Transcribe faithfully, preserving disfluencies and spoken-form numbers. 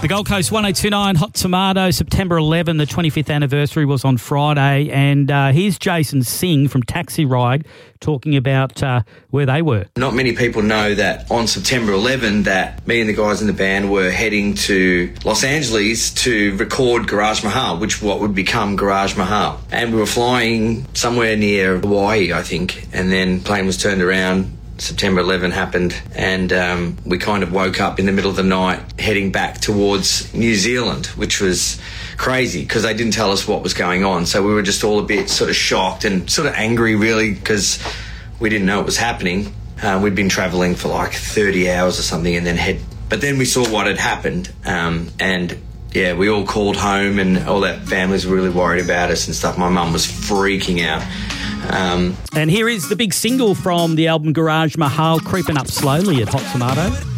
The Gold Coast one oh two nine Hot Tomato, September eleventh, the twenty-fifth anniversary was on Friday. And uh, here's Jason Singh from Taxi Ride talking about uh, where they were. Not many people know that on September eleventh that me and the guys in the band were heading to Los Angeles to record Garage Mahal, which what would become Garage Mahal. And we were flying somewhere near Hawaii, I think, and then plane was turned around. September eleventh happened, and um, we kind of woke up in the middle of the night heading back towards New Zealand, which was crazy because they didn't tell us what was going on. So we were just all a bit sort of shocked and sort of angry, really, because we didn't know it was happening. Uh, we'd been travelling for like thirty hours or something, and then head. But then we saw what had happened, um, and yeah, we all called home, and all that families were really worried about us and stuff. My mum was freaking out. Um, and here is the big single from the album Garage Mahal, Creeping Up Slowly at Hot Tomato.